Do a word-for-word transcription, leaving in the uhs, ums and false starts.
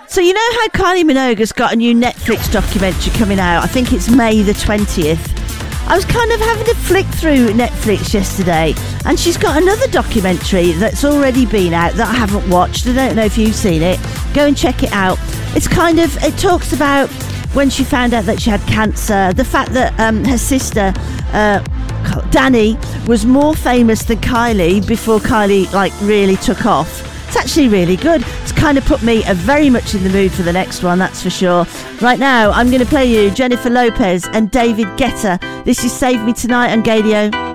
So you know how Kylie Minogue has got a new Netflix documentary coming out? I think it's May the twentieth. I was kind of having a flick through Netflix yesterday, and she's got another documentary that's already been out that I haven't watched. I don't know if you've seen it. Go and check it out. It's kind of, it talks about when she found out that she had cancer, the fact that um, her sister, uh, Danny, was more famous than Kylie before Kylie like really took off. It's actually really good. It's kind of put me uh, very much in the mood for the next one, that's for sure. Right now, I'm going to play you Jennifer Lopez and David Guetta. This is Save Me Tonight on Gadio.